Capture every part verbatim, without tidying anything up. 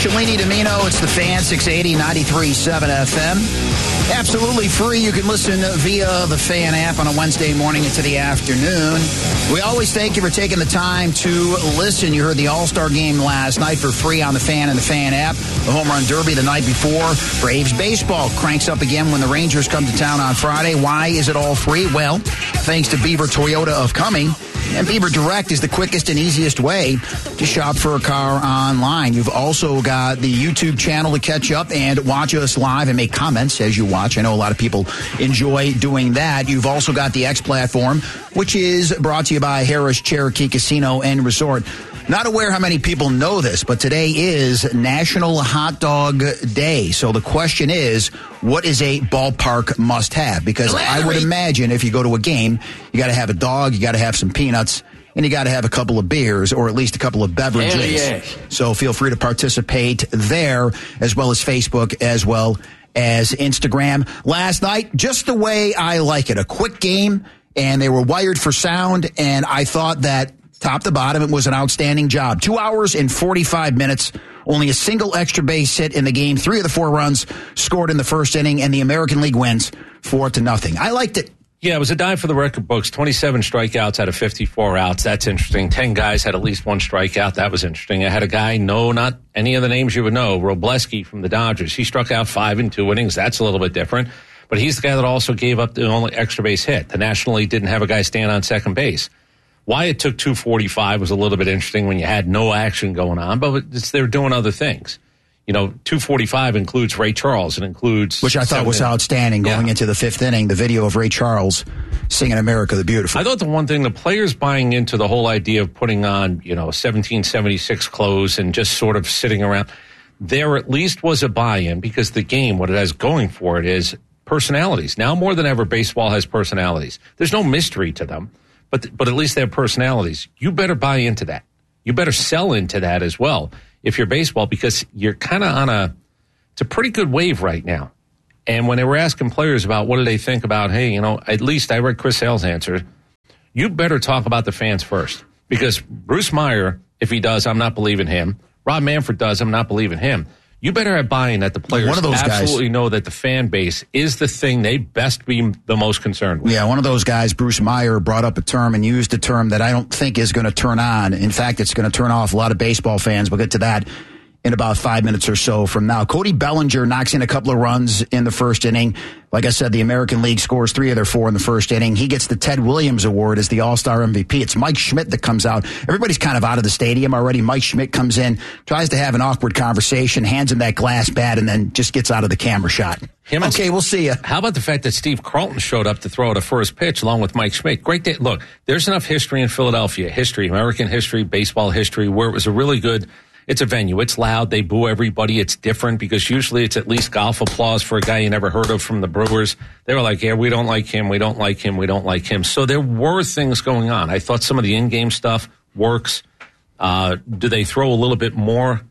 Cellini Domino, it's the Fan, six eighty, ninety-three point seven F M. Absolutely free. You can listen via the Fan app on a Wednesday morning into the afternoon. We always thank you for taking the time to listen. You heard the All-Star game last night for free on the Fan and the Fan app. The Home Run Derby the night before. Braves baseball cranks up again when the Rangers come to town on Friday. Why is it all free? Well, thanks to Beaver Toyota of Cumming. And Beaver Direct is the quickest and easiest way to shop for a car online. You've also got the YouTube channel to catch up and watch us live and make comments as you watch. I know a lot of people enjoy doing that. You've also got the X platform, which is brought to you by Harris Cherokee Casino and Resort. Not aware how many people know this, but today is National Hot Dog Day. So the question is, what is a ballpark must-have? Because I would imagine if you go to a game, you got to have a dog, you got to have some peanuts, and you got to have a couple of beers or at least a couple of beverages. Yeah. So feel free to participate there, as well as Facebook, as well as Instagram. Last night, just the way I like it, a quick game, and they were wired for sound, and I thought that top to bottom, it was an outstanding job. Two hours and forty-five minutes, only a single extra base hit in the game. Three of the four runs scored in the first inning, and the American League wins four to nothing. I liked it. Yeah, it was a dive for the record books. twenty-seven strikeouts out of fifty-four outs. That's interesting. ten guys had at least one strikeout. That was interesting. I had a guy, no, not any of the names you would know, Robleski from the Dodgers. He struck out five in two innings. That's a little bit different. But he's the guy that also gave up the only extra base hit. The National League didn't have a guy stand on second base. Why it took two forty-five was a little bit interesting when you had no action going on, but it's, they're doing other things. You know, two forty-five includes Ray Charles. It includes... Which I thought was outstanding going yeah. into the fifth inning, the video of Ray Charles singing America the Beautiful. I thought the one thing, the players buying into the whole idea of putting on, you know, seventeen seventy-six clothes and just sort of sitting around, there at least was a buy-in because the game, what it has going for it is personalities. Now more than ever, baseball has personalities. There's no mystery to them. But but at least they have personalities. You better buy into that. You better sell into that as well if you're baseball, because you're kind of on a, it's a pretty good wave right now. And when they were asking players about what do they think about, hey, you know, at least I read Chris Sale's answer, you better talk about the fans first. Because Bruce Meyer, if he does, I'm not believing him. Rob Manfred does, I'm not believing him. You better have buy-in that the players one of those absolutely guys, know that the fan base is the thing they best be the most concerned with. Yeah, one of those guys, Bruce Meyer, brought up a term and used a term that I don't think is going to turn on. In fact, it's going to turn off a lot of baseball fans. We'll get to that in about five minutes or so from now. Cody Bellinger knocks in a couple of runs in the first inning. Like I said, the American League scores three of their four in the first inning. He gets the Ted Williams Award as the All-Star M V P. It's Mike Schmidt that comes out. Everybody's kind of out of the stadium already. Mike Schmidt comes in, tries to have an awkward conversation, hands him that glass bat, and then just gets out of the camera shot. Him okay, we'll see you. How about the fact that Steve Carlton showed up to throw out a first pitch along with Mike Schmidt? Great day. Look, there's enough history in Philadelphia, history, American history, baseball history, where it was a really good... It's a venue. It's loud. They boo everybody. It's different because usually it's at least golf applause for a guy you never heard of from the Brewers. They were like, yeah, we don't like him. We don't like him. We don't like him. So there were things going on. I thought some of the in-game stuff works. Uh, do they throw a little bit more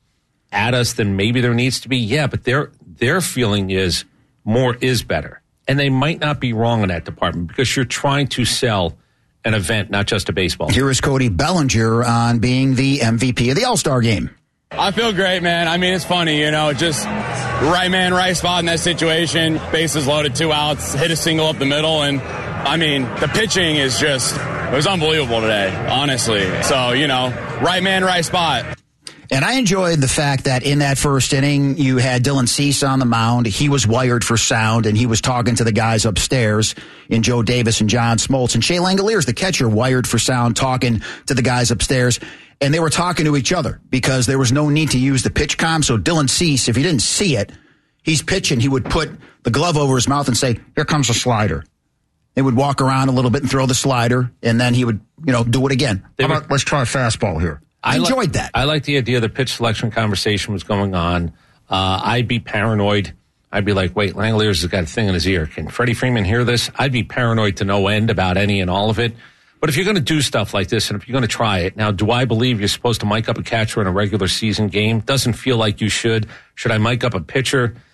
at us than maybe there needs to be? Yeah, but their their feeling is more is better. And they might not be wrong in that department because you're trying to sell an event, not just a baseball. Here is Cody Bellinger on being the M V P of the All-Star game. I feel great, man. I mean, it's funny, you know, just right man, right spot in that situation. Bases loaded, two outs, hit a single up the middle. And, I mean, the pitching is just, it was unbelievable today, honestly. So, you know, right man, right spot. And I enjoyed the fact that in that first inning, you had Dylan Cease on the mound. He was wired for sound, and he was talking to the guys upstairs in Joe Davis and John Smoltz. And Shea Langoliers, the catcher, wired for sound, talking to the guys upstairs. And they were talking to each other because there was no need to use the pitch comm. So Dylan Cease, if you didn't see it, he's pitching. He would put the glove over his mouth and say, here comes a slider. They would walk around a little bit and throw the slider, and then he would, you know, do it again. How about, let's try a fastball here. I enjoyed like, that. I like the idea the pitch selection conversation was going on. Uh, I'd be paranoid. I'd be like, wait, Langoliers has got a thing in his ear. Can Freddie Freeman hear this? I'd be paranoid to no end about any and all of it. But if you're going to do stuff like this, and if you're going to try it, now, do I believe you're supposed to mic up a catcher in a regular season game? Doesn't feel like you should. Should I mic up a pitcher?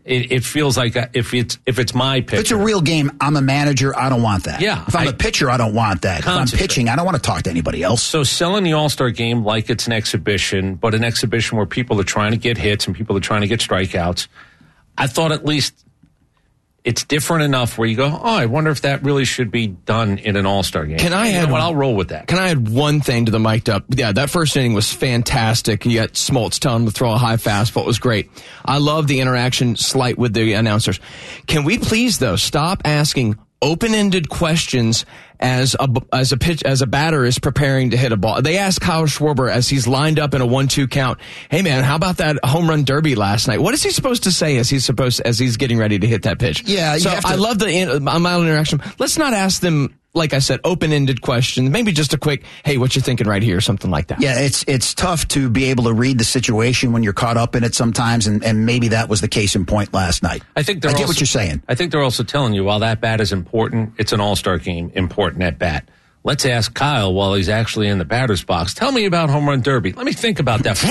It, it feels like if it's if it's my pitcher. If it's a real game, I'm a manager, I don't want that. Yeah. If I'm I, a pitcher, I don't want that. If I'm pitching, I don't want to talk to anybody else. So selling the All-Star game like it's an exhibition, but an exhibition where people are trying to get hits and people are trying to get strikeouts, I thought at least it's different enough where you go, oh, I wonder if that really should be done in an All-Star game. Can I you add? know what? I'll roll with that. Can I add one thing to the mic'd up? Yeah, that first inning was fantastic. You got Smoltz telling him to throw a high fastball. It was great. I love the interaction slight with the announcers. Can we please, though, stop asking open-ended questions as a as a pitch as a batter is preparing to hit a ball? They asked Kyle Schwarber as he's lined up in a one two count, "Hey man, how about that home run derby last night?" What is he supposed to say as he's supposed as he's getting ready to hit that pitch? Yeah, you so have to, I love the mild interaction. Let's not ask them, like I said, open-ended questions. Maybe just a quick, "Hey, what you thinking right here?" Something like that. Yeah, it's it's tough to be able to read the situation when you're caught up in it sometimes, and, and maybe that was the case in point last night. I think they're I get also, what you're saying. I think they're also telling you, while that bat is important, it's an all-star game, important at bat. Let's ask Kyle while he's actually in the batter's box. Tell me about home run derby. Let me think about that.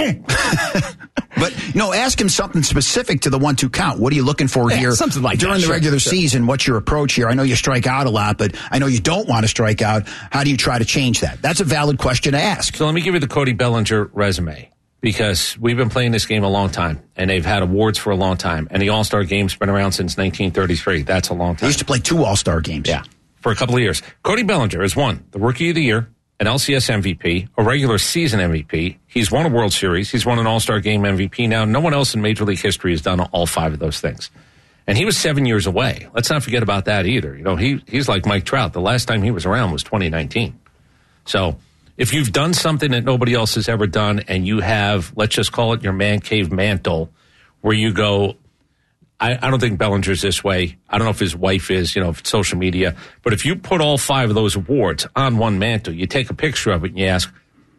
But, you know, ask him something specific to the one two count. What are you looking for yeah, here? Something like during that. the Sure, regular sure. season? What's your approach here? I know you strike out a lot, but I know you don't want to strike out. How do you try to change that? That's a valid question to ask. So let me give you the Cody Bellinger resume, because we've been playing this game a long time, and they've had awards for a long time, and the All-Star game's been around since nineteen thirty-three. That's a long time. They used to play two All-Star games. Yeah, for a couple of years. Cody Bellinger has won the Rookie of the Year, an L C S M V P, a regular season M V P. He's won a World Series. He's won an All-Star Game M V P. Now, no one else in Major League history has done all five of those things. And he was seven years away. Let's not forget about that either. You know, he he's like Mike Trout. The last time he was around was twenty nineteen. So if you've done something that nobody else has ever done, and you have, let's just call it your man cave mantle, where you go, I, I don't think Bellinger's this way. I don't know if his wife is, you know, if it's social media. But if you put all five of those awards on one mantle, you take a picture of it and you ask,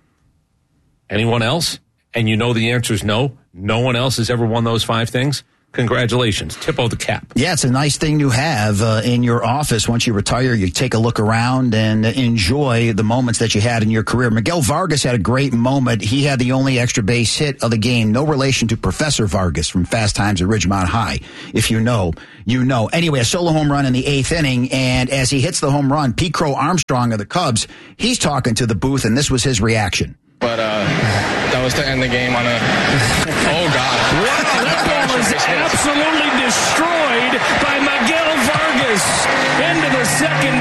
anyone else? And you know the answer is no. No one else has ever won those five things. Congratulations. Tip of the cap. Yeah, it's a nice thing to have uh, in your office. Once you retire, you take a look around and enjoy the moments that you had in your career. Miguel Vargas had a great moment. He had the only extra base hit of the game. No relation to Professor Vargas from Fast Times at Ridgemont High. If you know, you know. Anyway, a solo home run in the eighth inning, and as he hits the home run, Pete Crow Armstrong of the Cubs, he's talking to the booth, and this was his reaction. But uh, that was to end the game on a... Oh, God. Wow, that ball is absolutely destroyed by Miguel Vargas into the second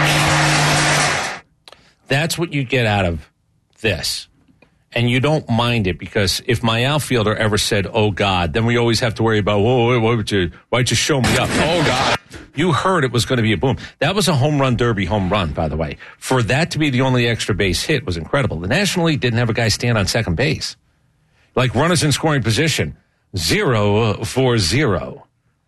deck. That's what you get out of this. And you don't mind it, because if my outfielder ever said, oh, God, then we always have to worry about, whoa, why would you, why'd you show me up? Oh, God. You heard it was going to be a boom. That was a home run derby home run, by the way. For that to be the only extra base hit was incredible. The National League didn't have a guy stand on second base. Like runners in scoring position, zero for zero.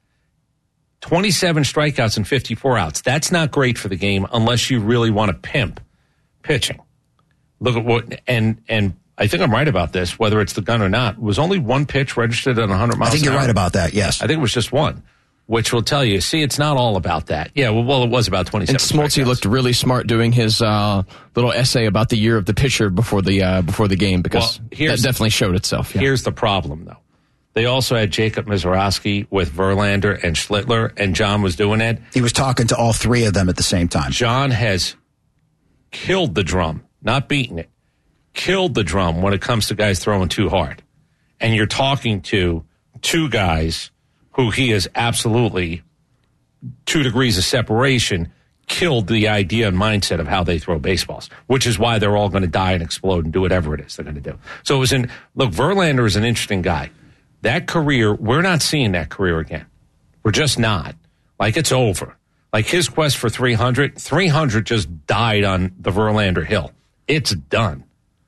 twenty-seven strikeouts and fifty-four outs. That's not great for the game unless you really want to pimp pitching. Look at what, and, and I think I'm right about this, whether it's the gun or not. Was only one pitch registered at one hundred miles I think an you're hour? right about that, yes. I think it was just one, which will tell you, see, it's not all about that. Yeah, well, well it was about twenty-seven. And Smoltz looked really smart doing his uh, little essay about the year of the pitcher before the uh, before the game, because Well, here's- that definitely showed itself. Yeah. Here's the problem, though. They also had Jacob Mizorowski with Verlander and Schlittler, and John was doing it. He was talking to all three of them at the same time. John has killed the drum, not beaten it, killed the drum when it comes to guys throwing too hard. And you're talking to two guys who he has absolutely, two degrees of separation, killed the idea and mindset of how they throw baseballs, which is why they're all going to die and explode and do whatever it is they're going to do. So it was in, look, Verlander is an interesting guy. That career, we're not seeing that career again. We're just not. Like, it's over. Like, his quest for three hundred, three hundred just died on the Verlander Hill. It's done.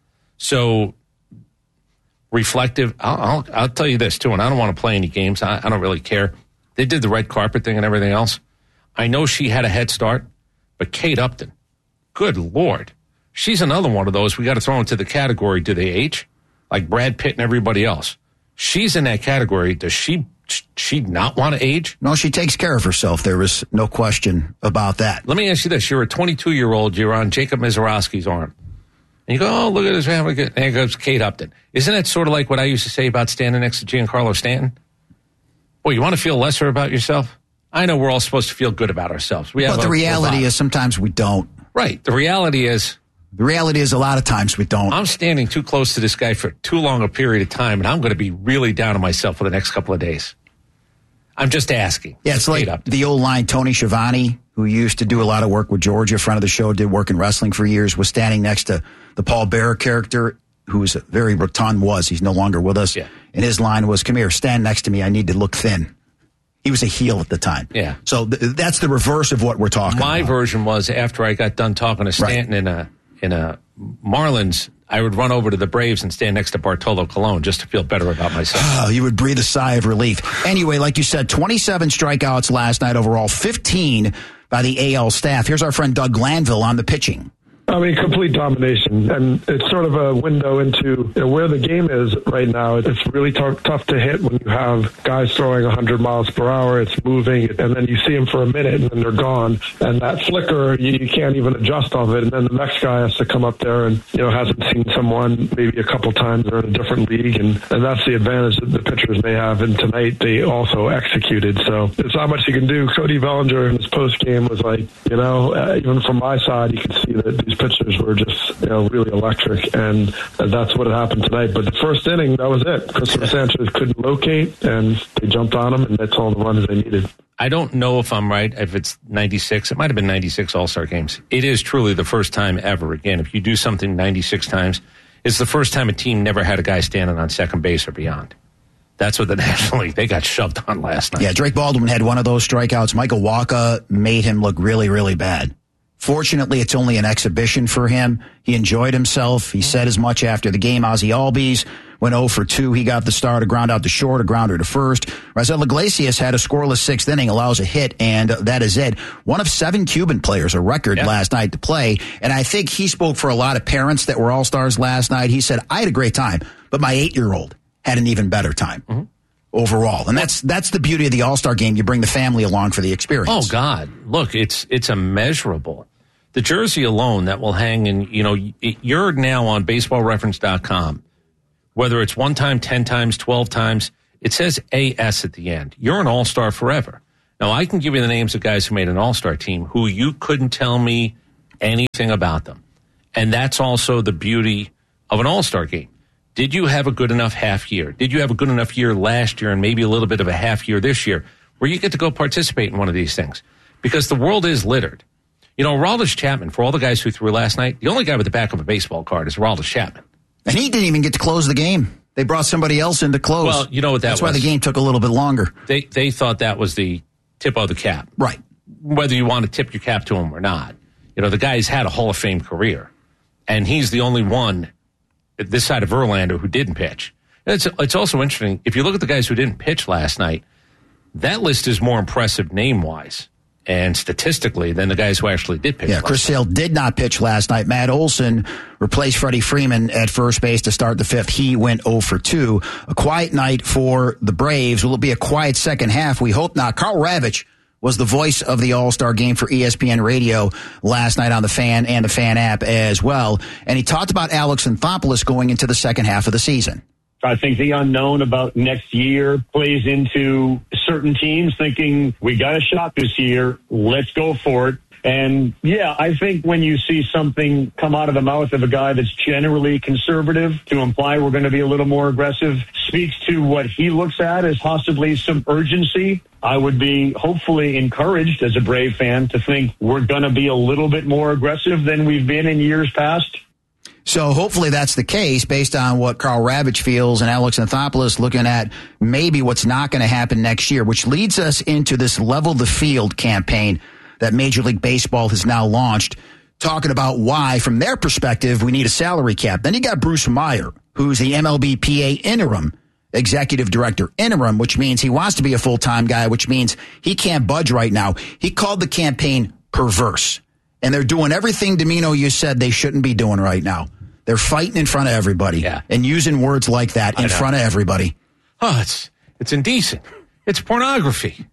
So, reflective, I'll, I'll, I'll tell you this, too, and I don't want to play any games. I, I don't really care. They did the red carpet thing and everything else. I know she had a head start, but Kate Upton, good Lord. She's another one of those we got to throw into the category, do they age? Like Brad Pitt and everybody else. She's in that category. Does she she not want to age? No, she takes care of herself. There was no question about that. Let me ask you this. You're a twenty-two-year-old. You're on Jacob Mizorowski's arm. And you go, oh, look at this family. And here goes Kate Upton. Isn't that sort of like what I used to say about standing next to Giancarlo Stanton? Well, you want to feel lesser about yourself? I know we're all supposed to feel good about ourselves. We have but the a, reality is sometimes we don't. Right. The reality is... The reality is a lot of times we don't. I'm standing too close to this guy for too long a period of time, and I'm going to be really down on myself for the next couple of days. I'm just asking. Yeah, it's like up. the old line, Tony Schiavone, who used to do a lot of work with Georgia, friend of the show, did work in wrestling for years, was standing next to the Paul Bearer character, who was very rotund, was. He's no longer with us. Yeah. And his line was, come here, stand next to me. I need to look thin. He was a heel at the time. Yeah. So th- that's the reverse of what we're talking My about. My version was after I got done talking to Stanton right. in a in a Marlins, I would run over to the Braves and stand next to Bartolo Colon just to feel better about myself. Oh, you would breathe a sigh of relief. Anyway, like you said, twenty-seven strikeouts last night overall, fifteen by the A L staff. Here's our friend Doug Glanville on the pitching. I mean, complete domination, and it's sort of a window into you know, where the game is right now. It's really tough, tough to hit when you have guys throwing one hundred miles per hour. It's moving, and then you see them for a minute, and then they're gone. And that flicker, you, you can't even adjust off it. And then the next guy has to come up there and you know hasn't seen someone maybe a couple times. They're in a different league, and, and that's the advantage that the pitchers may have. And tonight they also executed. So there's not much you can do. Cody Bellinger in his post game was like, you know, uh, even from my side, you can see that these pitchers were just, you know, really electric, and, and that's what had happened tonight. But the first inning, that was it. Christopher Sanchez couldn't locate, and they jumped on him, and that's all the runs they needed. I don't know if I'm right, if it's ninety-six. It might have been ninety-six All-Star games. It is truly the first time ever. Again, if you do something ninety-six times, it's the first time a team never had a guy standing on second base or beyond. That's what the National League, they got shoved on last night. Yeah, Drake Baldwin had one of those strikeouts. Michael Wacha made him look really, really bad. Fortunately, it's only an exhibition for him. He enjoyed himself. He said as much after the game. Ozzie Albies went oh for two. He got the start, a ground out to short, a grounder to first. Raisel Iglesias had a scoreless sixth inning, allows a hit, and that is it. One of seven Cuban players, a record yep. last night to play. And I think he spoke for a lot of parents that were all-stars last night. He said, I had a great time, but my eight-year-old had an even better time. Mm-hmm. Overall. And that's that's the beauty of the All-Star game. You bring the family along for the experience. Oh, God. Look, it's it's immeasurable. The jersey alone that will hang in, you know, you're now on baseball reference dot com. Whether it's one time, ten times, twelve times, it says A S at the end. You're an All-Star forever. Now, I can give you the names of guys who made an All-Star team who you couldn't tell me anything about them. And that's also the beauty of an All-Star game. Did you have a good enough half year? Did you have a good enough year last year and maybe a little bit of a half year this year where you get to go participate in one of these things? Because the world is littered. You know, Aroldis Chapman, for all the guys who threw last night, the only guy with the back of a baseball card is Aroldis Chapman. And he didn't even get to close the game. They brought somebody else in to close. Well, you know what that That's was. That's why the game took a little bit longer. They they thought that was the tip of the cap. Right. Whether you want to tip your cap to him or not. You know, the guy's had a Hall of Fame career. And he's the only one this side of Verlander who didn't pitch. And it's, it's also interesting, if you look at the guys who didn't pitch last night, that list is more impressive name-wise and statistically than the guys who actually did pitch. Yeah, Chris Sale did not pitch last night. Matt Olson replaced Freddie Freeman at first base to start the fifth. He went oh for two. A quiet night for the Braves. Will it be a quiet second half? We hope not. Karl Ravech was the voice of the All-Star game for E S P N Radio last night on the Fan and the Fan app as well. And he talked about Alex Anthopoulos going into the second half of the season. I think the unknown about next year plays into certain teams thinking, we got a shot this year, let's go for it. And, yeah, I think when you see something come out of the mouth of a guy that's generally conservative to imply we're going to be a little more aggressive speaks to what he looks at as possibly some urgency. I would be hopefully encouraged as a Brave fan to think we're going to be a little bit more aggressive than we've been in years past. So hopefully that's the case based on what Karl Ravech feels and Alex Anthopoulos looking at maybe what's not going to happen next year, which leads us into this Level the Field campaign that Major League Baseball has now launched, talking about why, from their perspective, we need a salary cap. Then you got Bruce Meyer, who's the M L B P A interim executive director. Interim, which means he wants to be a full-time guy, which means he can't budge right now. He called the campaign perverse. And they're doing everything, Domino, you said they shouldn't be doing right now. They're fighting in front of everybody yeah. and using words like that in front of everybody. Oh, it's it's indecent. It's pornography.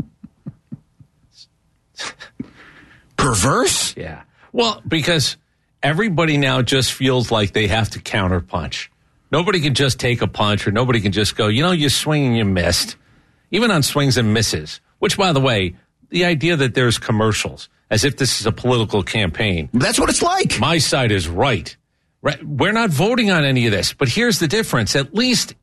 Perverse? Yeah. Well, because everybody now just feels like they have to counterpunch. Nobody can just take a punch or nobody can just go, you know, you swing and you missed. even on swings and misses, which, by the way, the idea that there's commercials as if this is a political campaign. That's what it's like. My side is right. Right. We're not voting on any of this, but here's the difference. At least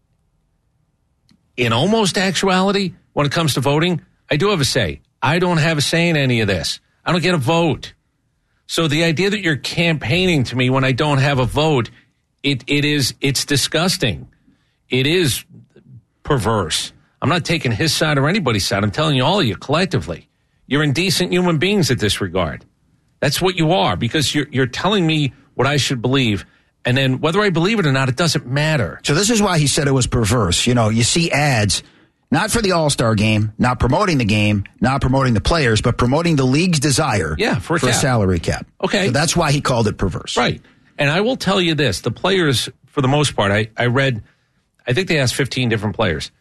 in almost actuality, when it comes to voting, I do have a say. I don't have a say in any of this. I don't get a vote. So the idea that you're campaigning to me when I don't have a vote, it it is it's disgusting. It is perverse. I'm not taking his side or anybody's side. I'm telling you, all of you collectively, you're indecent human beings in this regard. That's what you are, because you're you're telling me what I should believe. And then whether I believe it or not, it doesn't matter. So this is why he said it was perverse. You know, you see ads, not for the All-Star game, not promoting the game, not promoting the players, but promoting the league's desire yeah, for, a, for a salary cap. Okay. So that's why he called it perverse. Right. And I will tell you this. The players, for the most part, I, I read, I think they asked fifteen different players.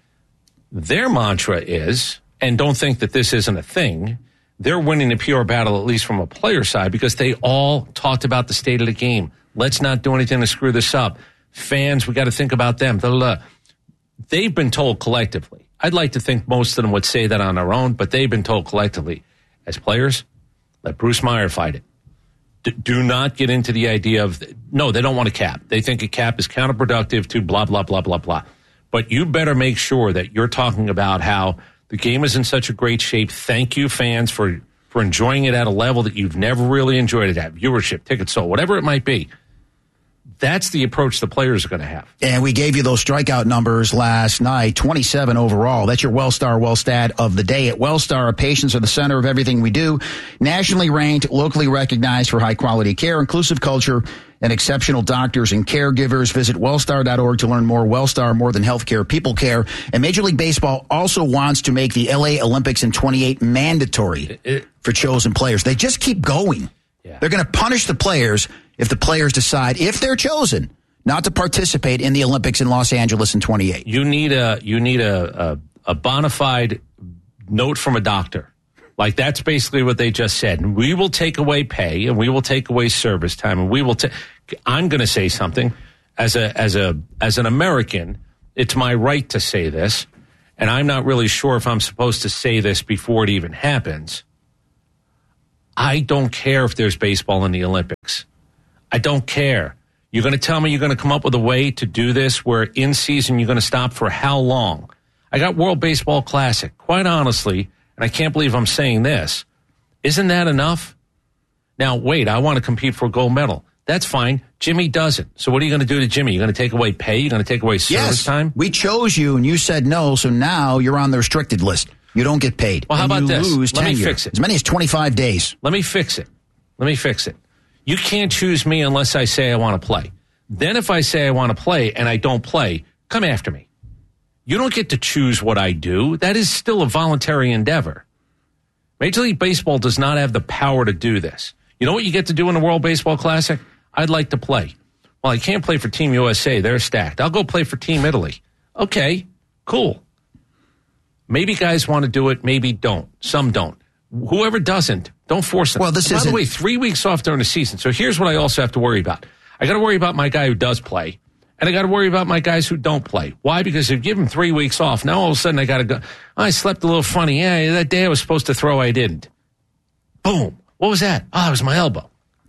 Their mantra is, and don't think that this isn't a thing, they're winning the P R battle, at least from a player side, because they all talked about the state of the game. Let's not do anything to screw this up. Fans, we got to think about them. Blah, blah, blah. They've been told collectively. I'd like to think most of them would say that on their own, but they've been told collectively. As players, let Bruce Meyer fight it. D- do not get into the idea of, no, they don't want a cap. They think a cap is counterproductive to blah, blah, blah, blah, blah. But you better make sure that you're talking about how the game is in such a great shape. Thank you, fans, for, for enjoying it at a level that you've never really enjoyed it at. Viewership, tickets sold, whatever it might be. That's the approach the players are going to have. And we gave you those strikeout numbers last night, twenty-seven overall. That's your Wellstar Wellstat of the day. At Wellstar, our patients are the center of everything we do. Nationally ranked, locally recognized for high-quality care, inclusive culture, and exceptional doctors and caregivers. Visit wellstar dot org to learn more. Wellstar, more than healthcare, people care. And Major League Baseball also wants to make the L A Olympics in twenty-eight mandatory it, it, for chosen players. They just keep going. Yeah. They're going to punish the players if the players decide, if they're chosen, not to participate in the Olympics in Los Angeles in twenty-eight. You need a you need a, a, a bona fide note from a doctor. Like, that's basically what they just said. And we will take away pay, and we will take away service time, and we will take. I'm going to say something as a as a as an American. It's my right to say this, and I'm not really sure if I'm supposed to say this before it even happens. I don't care if there's baseball in the Olympics. I don't care. You're going to tell me you're going to come up with a way to do this where in season you're going to stop for how long? I got World Baseball Classic. Quite honestly, and I can't believe I'm saying this, isn't that enough? Now, wait, I want to compete for a gold medal. That's fine. Jimmy doesn't. So what are you going to do to Jimmy? You're going to take away pay? You're going to take away service yes, time? We chose you, and you said no, so now you're on the restricted list. You don't get paid. Well, how and about you this? Lose Let me tenure. fix it. As many as twenty-five days. Let me fix it. Let me fix it. You can't choose me unless I say I want to play. Then if I say I want to play and I don't play, come after me. You don't get to choose what I do. That is still a voluntary endeavor. Major League Baseball does not have the power to do this. You know what you get to do in the World Baseball Classic? I'd like to play. Well, I can't play for Team U S A. They're stacked. I'll go play for Team Italy. Okay, cool. Maybe guys want to do it, maybe don't. Some don't. Whoever doesn't, don't force them. Well, this By isn't... the way, three weeks off during the season. So here's what I also have to worry about. I got to worry about my guy who does play, and I got to worry about my guys who don't play. Why? Because if you give them three weeks off, now all of a sudden I got to go, oh, I slept a little funny. Yeah, that day I was supposed to throw, I didn't. Boom. What was that? Oh, it was my elbow.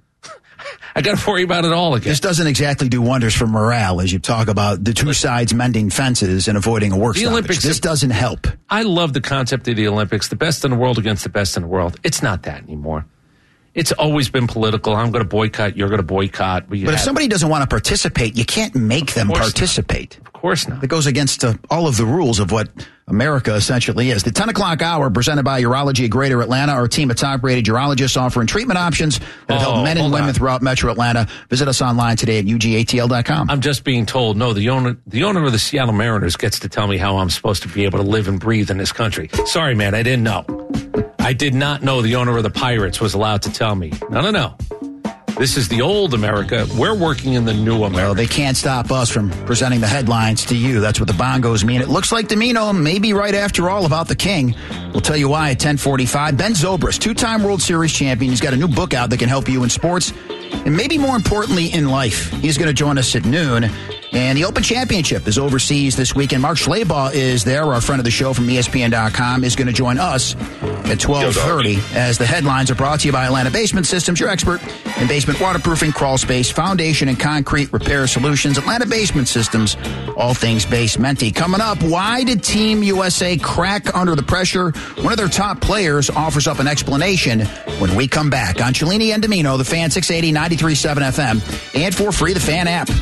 I got to worry about it all again. This doesn't exactly do wonders for morale as you talk about the two sides mending fences and avoiding a work the stoppage. Olympics, this doesn't help. I love the concept of the Olympics, the best in the world against the best in the world. It's not that anymore. It's always been political. I'm going to boycott. You're going to boycott. We but have, if somebody doesn't want to participate, you can't make them participate. Not. Of course not. That goes against uh, all of the rules of what America essentially is. The ten o'clock hour presented by Urology of Greater Atlanta. Our team of top-rated urologists offering treatment options that oh, help men and women on. throughout Metro Atlanta. Visit us online today at U G A T L dot com. I'm just being told, no, the owner, the owner of the Seattle Mariners gets to tell me how I'm supposed to be able to live and breathe in this country. Sorry, man, I didn't know. I did not know the owner of the Pirates was allowed to tell me. No, no, no. This is the old America. We're working in the new America. Well, they can't stop us from presenting the headlines to you. That's what the bongos mean. It looks like Domino may be right after all about the King. We'll tell you why at ten forty-five. Ben Zobrist, two-time World Series champion. He's got a new book out that can help you in sports and maybe more importantly in life. He's going to join us at noon. And the Open Championship is overseas this weekend. Mark Schleybaugh is there. Our friend of the show from E S P N dot com is going to join us at twelve thirty as the headlines are brought to you by Atlanta Basement Systems, your expert in basement waterproofing, crawl space, foundation, and concrete repair solutions. Atlanta Basement Systems, all things basementy. Coming up, why did Team U S A crack under the pressure? One of their top players offers up an explanation when we come back on Cellini and Domino, the Fan six eighty, ninety-three point seven F M, and for free, the Fan app.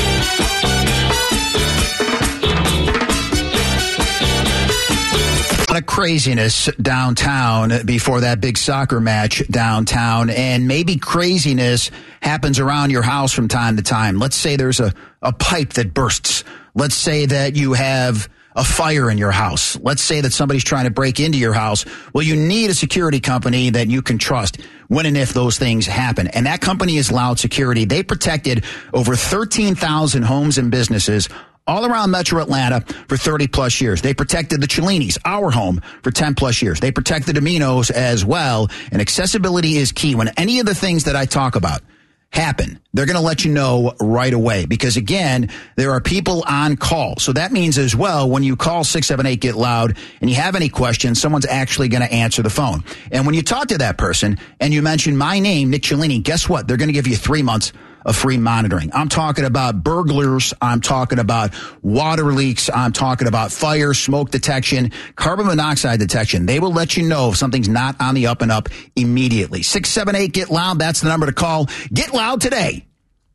A lot of craziness downtown before that big soccer match downtown, and maybe craziness happens around your house from time to time. Let's say there's a, a pipe that bursts. Let's say that you have a fire in your house. Let's say that somebody's trying to break into your house. Well, you need a security company that you can trust when and if those things happen. And that company is Loud Security. They protected over thirteen thousand homes and businesses all around Metro Atlanta for thirty plus years. They protected the Cellinis, our home, for ten plus years. They protect the Dominos as well. And accessibility is key. When any of the things that I talk about happen, they're going to let you know right away, because again, there are people on call. So that means as well, when you call six seven eight get loud and you have any questions, someone's actually going to answer the phone. And when you talk to that person and you mention my name, Nick Cellini, guess what? They're going to give you three months of free monitoring. I'm talking about burglars. I'm talking about water leaks. I'm talking about fire, smoke detection, carbon monoxide detection. They will let you know if something's not on the up and up immediately. six seven eight get loud. That's the number to call. Get loud today.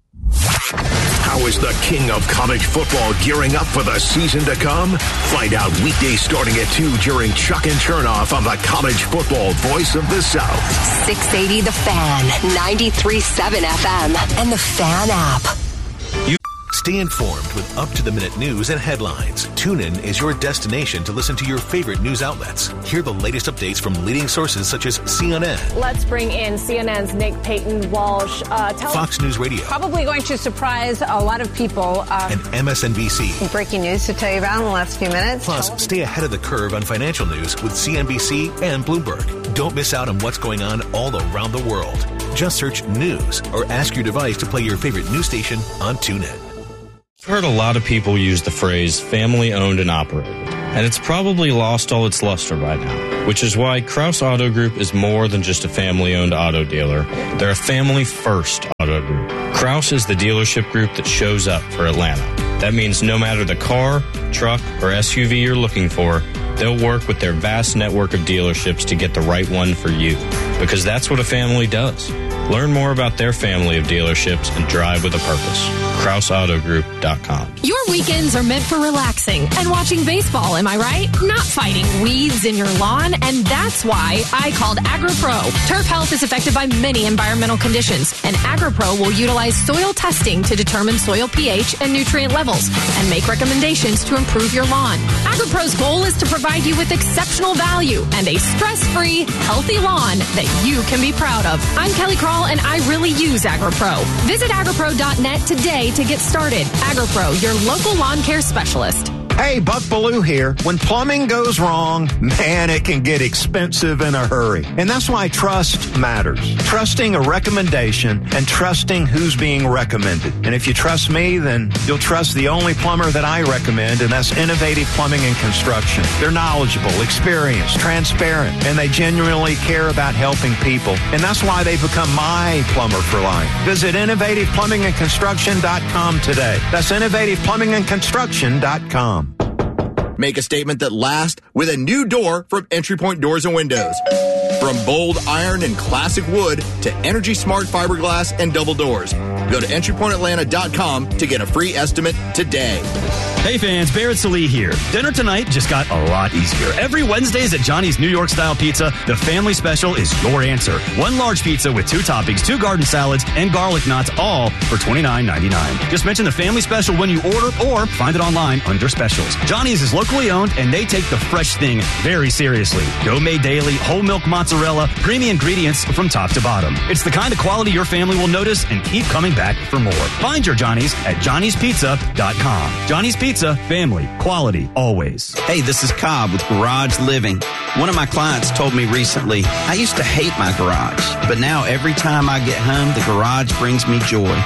How is the king of college football gearing up for the season to come? Find out weekdays starting at two during Chuck and Chernoff on the college football voice of the South. six eighty The Fan, ninety-three point seven F M, and the Fan app. You stay informed with up-to-the-minute news and headlines. TuneIn is your destination to listen to your favorite news outlets. Hear the latest updates from leading sources such as C N N. Let's bring in C N N's Nick Payton Walsh. Uh, tell Fox News Radio. Probably going to surprise a lot of people. Uh, and M S N B C. Breaking news to tell you about in the last few minutes. Plus, stay ahead of the curve on financial news with C N B C and Bloomberg. Don't miss out on what's going on all around the world. Just search news or ask your device to play your favorite news station on TuneIn. I've heard a lot of people use the phrase family owned and operated, and it's probably lost all its luster by now, which is why Kraus Auto Group is more than just a family owned auto dealer. They're a family first auto group. Kraus is the dealership group that shows up for Atlanta. That means no matter the car, truck, or S U V you're looking for, they'll work with their vast network of dealerships to get the right one for you, because that's what a family does. Learn more about their family of dealerships and drive with a purpose. Kraus Auto Group dot com. Your weekends are meant for relaxing and watching baseball, am I right? Not fighting weeds in your lawn, and that's why I called AgriPro. Turf health is affected by many environmental conditions, and AgriPro will utilize soil testing to determine soil pH and nutrient levels and make recommendations to improve your lawn. AgriPro's goal is to provide you with exceptional value and a stress-free, healthy lawn that you can be proud of. I'm Kelly Krall, and I really use AgriPro. Visit agripro dot net today to get started. AgriPro, your local lawn care specialist. Hey, Buck Ballou here. When plumbing goes wrong, man, it can get expensive in a hurry. And that's why trust matters. Trusting a recommendation and trusting who's being recommended. And if you trust me, then you'll trust the only plumber that I recommend, and that's Innovative Plumbing and Construction. They're knowledgeable, experienced, transparent, and they genuinely care about helping people. And that's why they've become my plumber for life. Visit innovative plumbing and construction dot com today. That's innovative plumbing and construction dot com. Make a statement that lasts with a new door from Entry Point Doors and Windows. From bold iron and classic wood to energy smart fiberglass and double doors. Go to entry point atlanta dot com to get a free estimate today. Hey fans, Barrett Salee here. Dinner tonight just got a lot easier. Every Wednesdays at Johnny's New York Style Pizza, the family special is your answer. One large pizza with two toppings, two garden salads, and garlic knots, all for twenty-nine ninety-nine. Just mention the family special when you order or find it online under specials. Johnny's is locally owned and they take the fresh thing very seriously. Go made daily, whole milk mozzarella, creamy ingredients from top to bottom. It's the kind of quality your family will notice and keep coming back for more. Find your Johnny's at johnny's pizza dot com. Johnny's Pizza, family, quality, always. Hey, this is Cobb with Garage Living. One of my clients told me recently, I used to hate my garage, but now every time I get home, the garage brings me joy.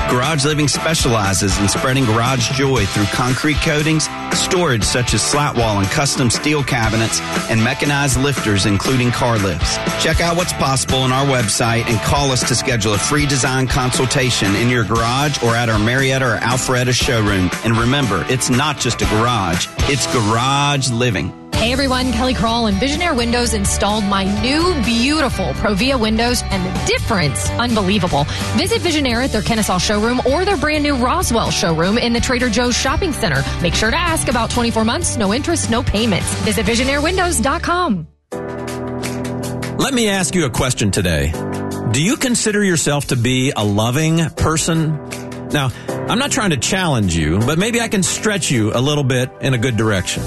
Garage Living specializes in spreading garage joy through concrete coatings, storage such as slat wall and custom steel cabinets, and mechanized lifters including car lifts. Check out what's possible on our website and call us to schedule a free design consultation in your garage or at our Marietta or Alpharetta showroom. And remember, it's not just a garage, it's Garage Living. Hey everyone, Kelly Kroll and Visionaire Windows installed my new beautiful Provia windows, and the difference, unbelievable. Visit Visionaire at their Kennesaw showroom or their brand new Roswell showroom in the Trader Joe's shopping center. Make sure to ask about twenty-four months, no interest, no payments. Visit visionaire windows dot com. Let me ask you a question today. Do you consider yourself to be a loving person? Now, I'm not trying to challenge you, but maybe I can stretch you a little bit in a good direction.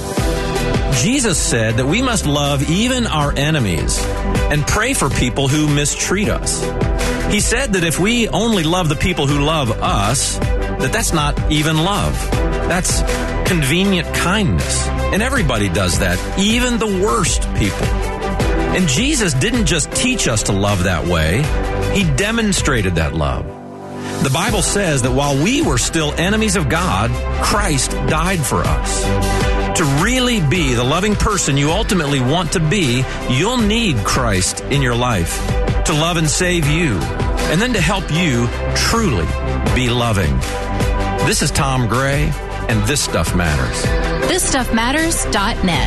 Jesus said that we must love even our enemies and pray for people who mistreat us. He said that if we only love the people who love us, that that's not even love. That's convenient kindness. And everybody does that, even the worst people. And Jesus didn't just teach us to love that way. He demonstrated that love. The Bible says that while we were still enemies of God, Christ died for us. To really be the loving person you ultimately want to be, you'll need Christ in your life to love and save you, and then to help you truly be loving. This is Tom Gray, and This Stuff Matters. this stuff matters dot net.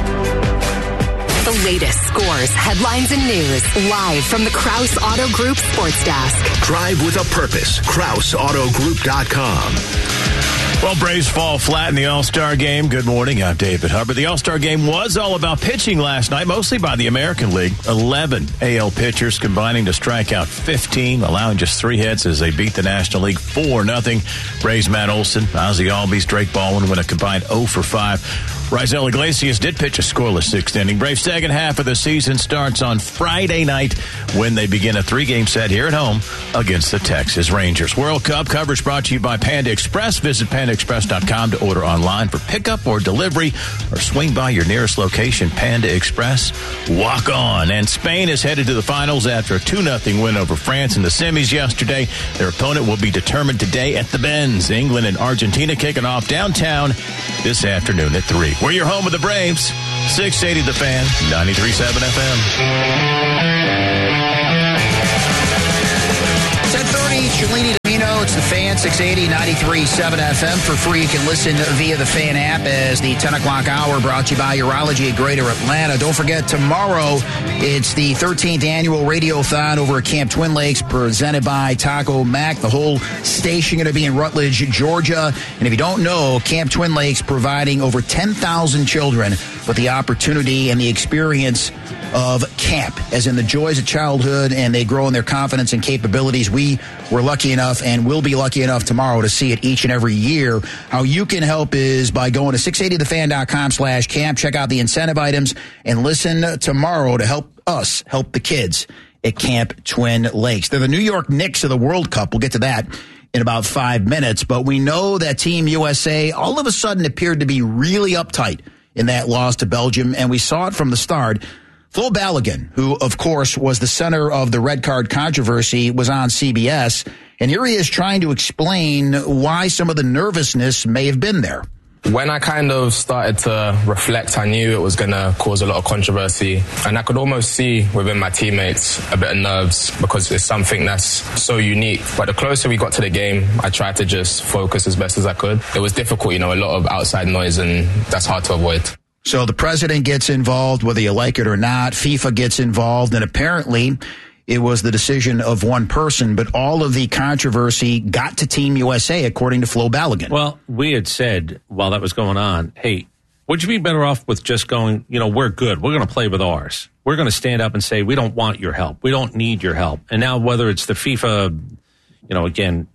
The latest scores, headlines, and news live from the Krause Auto Group Sports Desk. Drive with a purpose. Krause Auto Group dot com. Well, Braves fall flat in the All-Star game. Good morning, I'm David Hubbard. The All-Star game was all about pitching last night, mostly by the American League. eleven A L pitchers combining to strike out fifteen, allowing just three hits as they beat the National League four nothing. Braves Matt Olson, Ozzie Albies, Drake Baldwin went a combined oh for five. Raisel Iglesias did pitch a scoreless sixth inning. Braves' second half of the season starts on Friday night when they begin a three-game set here at home against the Texas Rangers. World Cup coverage brought to you by Panda Express. Visit panda express dot com to order online for pickup or delivery, or swing by your nearest location. Panda Express, walk on. And Spain is headed to the finals after a two nothing win over France in the semis yesterday. Their opponent will be determined today at the Benz. England and Argentina kicking off downtown this afternoon at three. We're your home of the Braves. six eighty The Fan, ninety-three point seven F M. ten thirty, Cellini Domino. It's the Fan, six eighty, ninety-three point seven F M. For free, you can listen via the Fan app as the ten o'clock hour brought to you by Urology at Greater Atlanta. Don't forget, tomorrow it's the thirteenth annual Radiothon over at Camp Twin Lakes presented by Taco Mac. The whole station going to be in Rutledge, Georgia. And if you don't know, Camp Twin Lakes providing over ten thousand children with the opportunity and the experience of camp, as in the joys of childhood, and they grow in their confidence and capabilities. We were lucky enough and will be lucky enough tomorrow to see it each and every year. How you can help is by going to six eighty the fan dot com slash camp. Check out the incentive items and listen tomorrow to help us help the kids at Camp Twin Lakes. They're the New York Knicks of the World Cup. We'll get to that in about five minutes. But we know that Team U S A all of a sudden appeared to be really uptight in that loss to Belgium, and we saw it from the start. Flo Balogun, who, of course, was the center of the red card controversy, was on C B S, and here he is trying to explain why some of the nervousness may have been there. When I kind of started to reflect, I knew it was going to cause a lot of controversy, and I could almost see within my teammates a bit of nerves because it's something that's so unique. But the closer we got to the game, I tried to just focus as best as I could. It was difficult, you know, a lot of outside noise, and that's hard to avoid. So the president gets involved, whether you like it or not. FIFA gets involved, and apparently it was the decision of one person, but all of the controversy got to Team U S A, according to Flo Balogun. Well, we had said while that was going on, hey, would you be better off with just going, you know, we're good. We're going to play with ours. We're going to stand up and say, we don't want your help. We don't need your help. And now whether it's the FIFA, you know, again,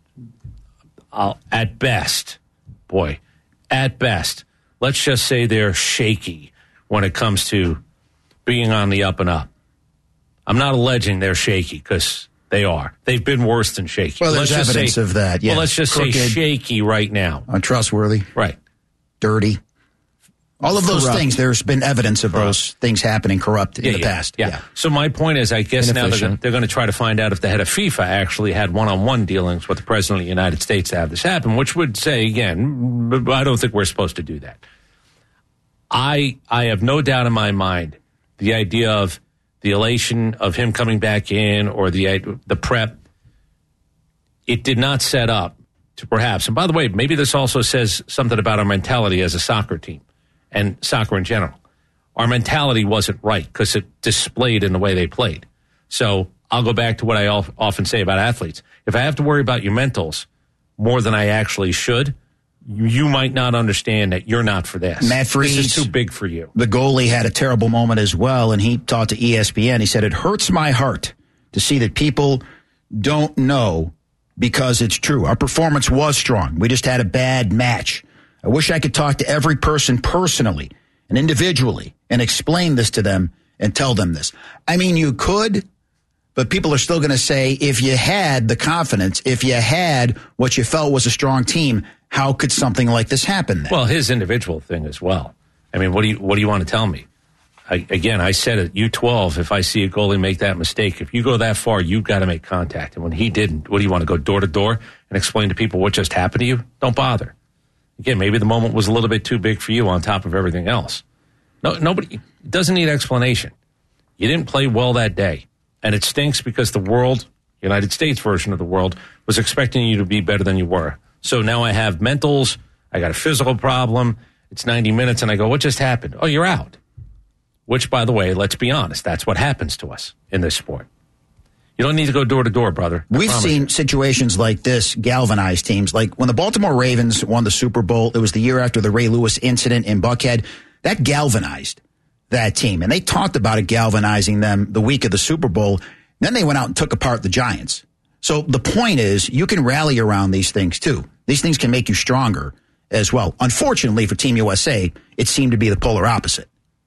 I'll, at best, boy, at best, let's just say they're shaky when it comes to being on the up and up. I'm not alleging they're shaky because they are. They've been worse than shaky. Well, there's let's evidence say, of that. Yeah. Well, let's just Crooked, say shaky right now. Untrustworthy. Right. Dirty. All of those corrupt. things, there's been evidence of Corrupt. those things happening corrupt in Yeah, the yeah, past. Yeah. So my point is, I guess now they're Inefficient. gonna, they're going to try to find out if the head of FIFA actually had one-on-one dealings with the president of the United States to have this happen, which would say, again, I don't think we're supposed to do that. I I have no doubt in my mind the idea of the elation of him coming back in or the the prep, it did not set up to perhaps, and by the way, maybe this also says something about our mentality as a soccer team and soccer in general. Our mentality wasn't right because it displayed in the way they played. So I'll go back to what I often say about athletes. If I have to worry about your mentals more than I actually should, you might not understand that you're not for this. Matt Freese, this is too big for you. The goalie had a terrible moment as well, and he talked to E S P N. He said, it hurts my heart to see that people don't know because it's true. Our performance was strong. We just had a bad match. I wish I could talk to every person personally and individually and explain this to them and tell them this. I mean, you could, but people are still going to say, if you had the confidence, if you had what you felt was a strong team, how could something like this happen then? Well, his individual thing as well. I mean, what do you what do you want to tell me? I, again, I said it, U twelve, if I see a goalie make that mistake, if you go that far, you've got to make contact. And when he didn't, what do you want to go door to door and explain to people what just happened to you? Don't bother. Again, maybe the moment was a little bit too big for you on top of everything else. No, nobody it doesn't need explanation. You didn't play well that day. And it stinks because the world, United States version of the world, was expecting you to be better than you were. So now I have mentals, I got a physical problem, it's ninety minutes, and I go, what just happened? Oh, you're out. Which, by the way, let's be honest, that's what happens to us in this sport. You don't need to go door to door, brother. I We've seen you. situations like this galvanize teams. Like when the Baltimore Ravens won the Super Bowl, it was the year after the Ray Lewis incident in Buckhead. That galvanized that team. And they talked about it galvanizing them the week of the Super Bowl. Then they went out and took apart the Giants. So the point is, you can rally around these things too. These things can make you stronger as well. Unfortunately for Team U S A, it seemed to be the polar opposite.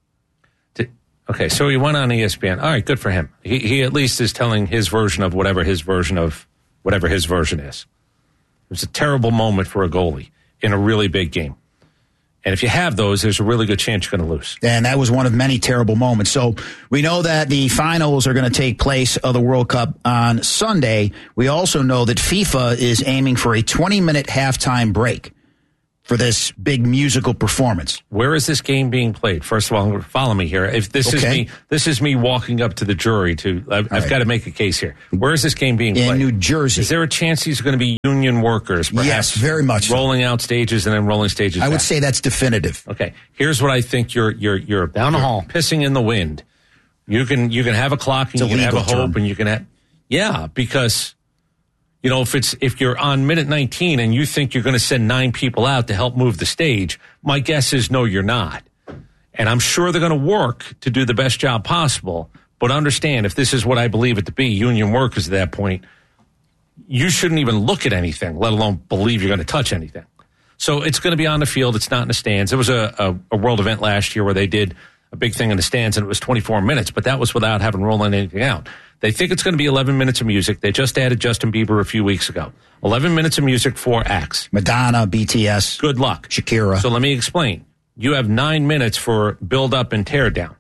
Okay, so he went on E S P N. All right, good for him. He he at least is telling his version of whatever his version of whatever his version is. It was a terrible moment for a goalie in a really big game. And if you have those, there's a really good chance you're going to lose. And that was one of many terrible moments. So we know that the finals are going to take place of the World Cup on Sunday. We also know that FIFA is aiming for a twenty-minute halftime break for this big musical performance. Where is this game being played? First of all, follow me here. If this Okay. is me, this is me walking up to the jury to. I've, I've right. got to make a case here. Where is this game being In played? New Jersey. Is there a chance these are going to be union workers? Perhaps Yes, very much so. rolling out stages and then rolling stages. I would back? say that's definitive. Okay, here's what I think you're you're you're down the hall pissing in the wind. You can you can have a clock and It's you a can have a legal hope term. and you can have yeah because you know if it's if you're on minute nineteen and you think you're going to send nine people out to help move the stage, my guess is no, you're not. And I'm sure they're going to work to do the best job possible. But understand, if this is what I believe it to be, union workers at that point, you shouldn't even look at anything, let alone believe you're going to touch anything. So it's going to be on the field. It's not in the stands. There was a, a, a world event last year where they did a big thing in the stands, and it was twenty-four minutes, but that was without having rolling anything out. They think it's going to be eleven minutes of music. They just added Justin Bieber a few weeks ago. eleven minutes of music, four acts. Madonna, B T S. Good luck. Shakira. So let me explain. You have nine minutes for build up and tear down.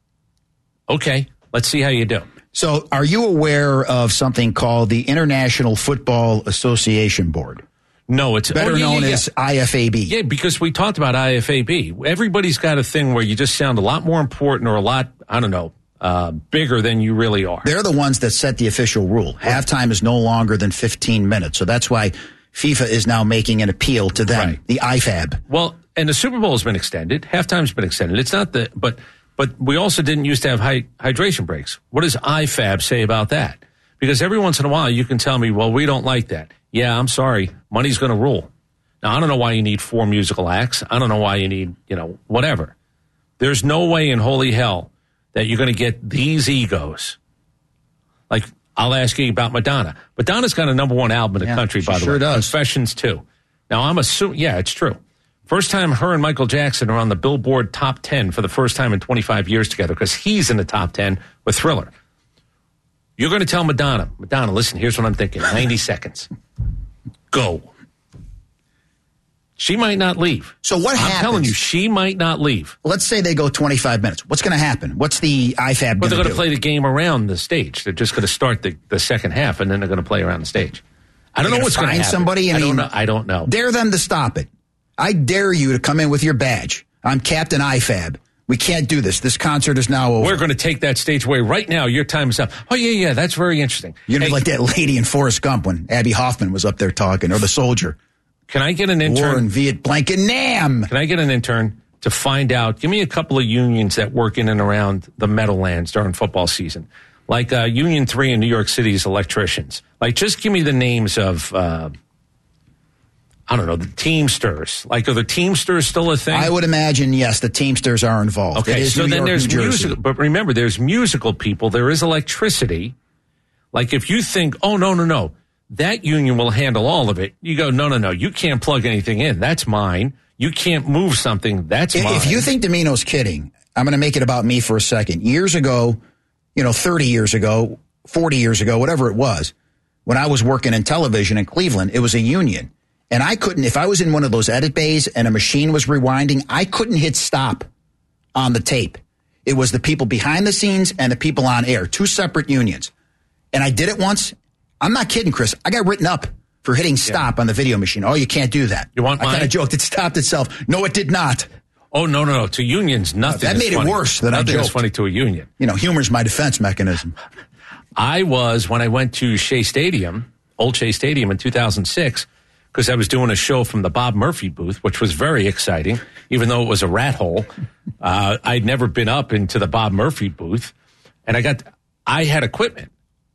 Okay, let's see how you do. So are you aware of something called the International Football Association Board? No, it's better oh, yeah, known yeah, yeah. as I F A B. Yeah, because we talked about I F A B. Everybody's got a thing where you just sound a lot more important or a lot, I don't know, uh, bigger than you really are. They're the ones that set the official rule. Halftime is no longer than fifteen minutes. So that's why FIFA is now making an appeal to them, Right. the I F A B. Well, and the Super Bowl has been extended. Halftime's been extended. It's not the, but, but we also didn't used to have hy- hydration breaks. What does I F A B say about that? Because every once in a while you can tell me, well, we don't like that. Yeah, I'm sorry. Money's going to rule. Now, I don't know why you need four musical acts. I don't know why you need, you know, whatever. There's no way in holy hell that you're going to get these egos. Like, I'll ask you about Madonna. Madonna's got a number one album in the Yeah, country, she by the sure way. does. Confessions, too. Now, I'm assuming, yeah, it's true. First time her and Michael Jackson are on the Billboard top ten for the first time in twenty-five years together because he's in the top ten with Thriller. You're going to tell Madonna, Madonna, listen, here's what I'm thinking. ninety seconds. Go. She might not leave. So what I'm happens? telling you, she might not leave. Let's say they go twenty-five minutes. What's going to happen? What's the I F A B But going they're to going do? to play the game around the stage. They're just going to start the, the second half, and then they're going to play around the stage. I don't They're know what's going to find happen. somebody. I, I mean, don't know. I don't know. Dare them to stop it. I dare you to come in with your badge. I'm Captain I F A B. We can't do this. This concert is now over. We're going to take that stage away right now. Your time is up. Oh, yeah, yeah, that's very interesting. You're Hey, like that lady in Forrest Gump when Abby Hoffman was up there talking, or the soldier. Can I get an intern? War in Viet Blanket Nam. Can I get an intern to find out? Give me a couple of unions that work in and around the Meadowlands during football season. Like uh, Union three in New York City's electricians. Like, just give me the names of, uh, I don't know, the Teamsters. Like, are the Teamsters still a thing? I would imagine, yes, the Teamsters are involved. Okay, It is so New then York, there's New Jersey. musical. But remember, there's musical people. There is electricity. Like, if you think, oh, no, no, no, that union will handle all of it. You go, no, no, no, you can't plug anything in. That's mine. You can't move something. That's If, mine. if you think Domino's kidding, I'm going to make it about me for a second. Years ago, you know, thirty years ago, forty years ago, whatever it was, when I was working in television in Cleveland, it was a union. And I couldn't, if I was in one of those edit bays and a machine was rewinding, I couldn't hit stop on the tape. It was the people behind the scenes and the people on air, two separate unions. And I did it once. I'm not kidding, Chris. I got written up for hitting stop yeah. on the video machine. Oh, you can't do that. You want I mine? kind of joked. It stopped itself. No, it did not. Oh, no, no, no. To unions, nothing. Uh, that is made funny. it worse than nothing I joked. is funny to a union. You know, humor's my defense mechanism. I was, when I went to Shea Stadium, Old Shea Stadium in two thousand six, because I was doing a show from the Bob Murphy booth, which was very exciting, even though it was a rat hole. Uh, I'd never been up into the Bob Murphy booth, and I got, I had equipment.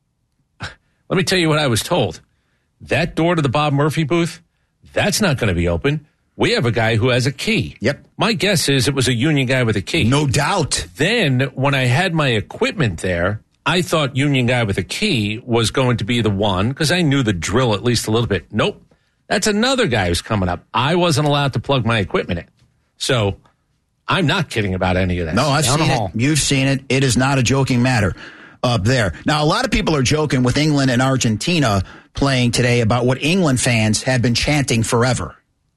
Let me tell you what I was told. That door to the Bob Murphy booth, that's not going to be open. We have a guy who has a key. Yep. My guess is it was a union guy with a key. No doubt. Then, when I had my equipment there, I thought union guy with a key was going to be the one, because I knew the drill at least a little bit. Nope. That's another guy who's coming up. I wasn't allowed to plug my equipment in. So, I'm not kidding about any of that. No, I've Down seen the it. hall. You've seen it. It is not a joking matter up there. Now, a lot of people are joking with England and Argentina playing today about what England fans have been chanting forever.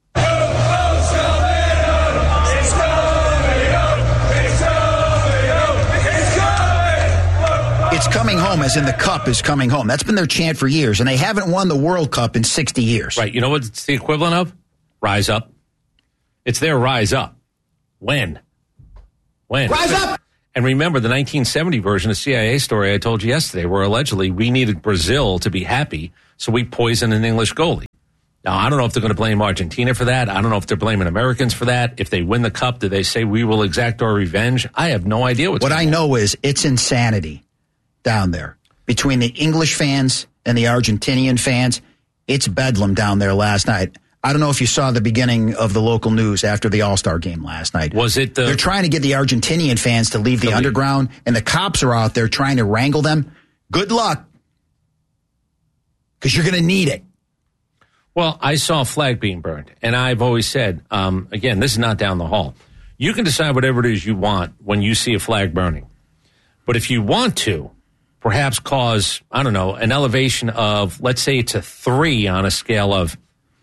It's coming home, as in the cup is coming home. That's been their chant for years, and they haven't won the World Cup in sixty years. Right. You know what it's the equivalent of? Rise up. It's their rise up. When? When? Rise up! And remember the nineteen seventy version of C I A story I told you yesterday, where allegedly we needed Brazil to be happy, so we poisoned an English goalie. Now, I don't know if they're going to blame Argentina for that. I don't know if they're blaming Americans for that. If they win the cup, do they say we will exact our revenge? I have no idea what's What going I know is it's insanity down there. Between the English fans and the Argentinian fans, it's bedlam down there last night. I don't know if you saw the beginning of the local news after the All-Star game last night. Was it the... They're trying to get the Argentinian fans to leave the leave. underground, and the cops are out there trying to wrangle them. Good luck, because you're going to need it. Well, I saw a flag being burned, and I've always said, um, again, this is not down the hall. You can decide whatever it is you want when you see a flag burning. But if you want to, perhaps cause, I don't know, an elevation of, let's say it's a three on a scale of,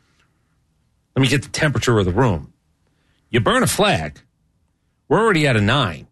let me get the temperature of the room. You burn a flag, we're already at a nine.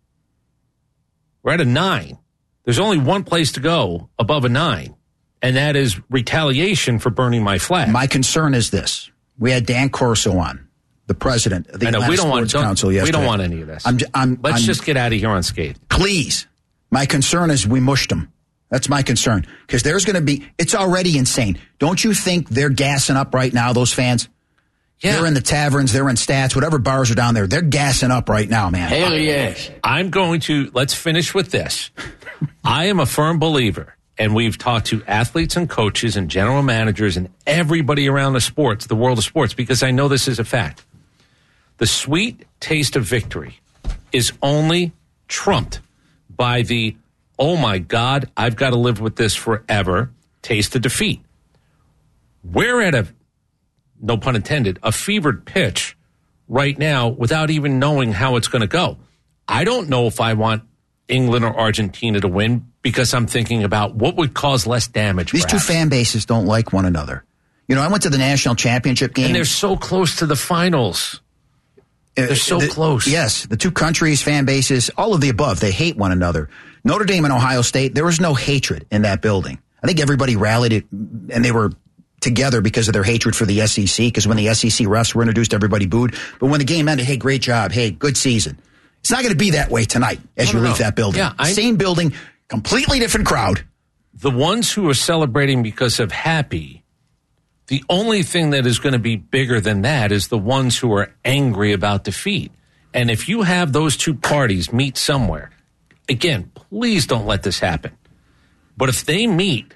We're at a nine. There's only one place to go above a nine, and that is retaliation for burning my flag. My concern is this. We had Dan Corso on, the president of the I know, Atlanta we don't want, Sports don't, Council yesterday. we don't want any of this. I'm, I'm, Let's I'm, just get out of here unscathed. Please. My concern is we mushed them. That's my concern. Because there's going to be, it's already insane. Don't you think they're gassing up right now, those fans? Yeah. They're in the taverns, they're in Stats, whatever bars are down there. They're gassing up right now, man. Hell yes. I'm going to, let's finish with this. I am a firm believer, and we've talked to athletes and coaches and general managers and everybody around the sports, the world of sports, because I know this is a fact. The sweet taste of victory is only trumped by the, oh my God, I've got to live with this forever, taste of defeat. We're at a, no pun intended, a fevered pitch right now without even knowing how it's going to go. I don't know if I want England or Argentina to win because I'm thinking about what would cause less damage. These perhaps. two fan bases don't like one another. You know, I went to the national championship game. And they're so close to the finals. They're so the, close. Yes, the two countries, fan bases, all of the above, they hate one another. Notre Dame and Ohio State, there was no hatred in that building. I think everybody rallied it, and they were together because of their hatred for the S E C, because when the S E C refs were introduced, everybody booed. But when the game ended, hey, great job, hey, good season. It's not going to be that way tonight as you leave that building. Yeah, I, Same building, completely different crowd. The ones who are celebrating because of happy, the only thing that is going to be bigger than that is the ones who are angry about defeat. And if you have those two parties meet somewhere, again, please don't let this happen. But if they meet,